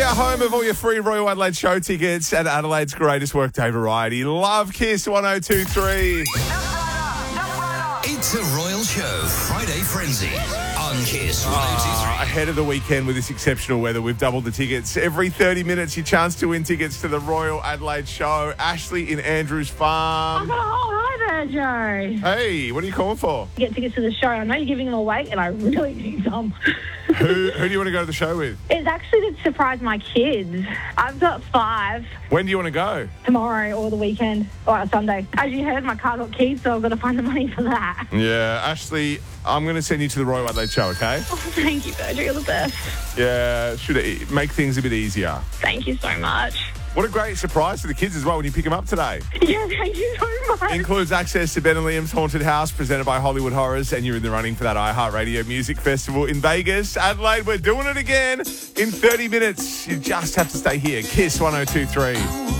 our home of all your free Royal Adelaide show tickets and Adelaide's greatest workday variety. Love Kiss 1023. It's a Royal Show Friday Frenzy on Kiss 1023. Ahead of the weekend with this exceptional weather, we've doubled the tickets. Every 30 minutes, your chance to win tickets to the Royal Adelaide show. Ashley in Andrews Farm. Hi there, Joe. Hey, what are you calling for? Get tickets to the show. I know you're giving them away, and I really need some. Who do you want to go to the show with? It's actually to surprise my kids. I've got 5 When do you want to go? tomorrow or the weekend or Sunday. As you heard, my car got keyed, so I've got to find the money for that. Yeah, Ashley, I'm going to send you to the Royal Adelaide show, okay? Oh, thank you, Virgil. You're the best. Yeah, should it make things a bit easier. Thank you so much. What a great surprise for the kids as well when you pick them up today. Yeah, thank you so much. Includes access to Ben and Liam's Haunted House, presented by Hollywood Horrors, and you're in the running for that iHeartRadio Music Festival in Vegas. Adelaide, we're doing it again in 30 minutes. You just have to stay here. Kiss 1023.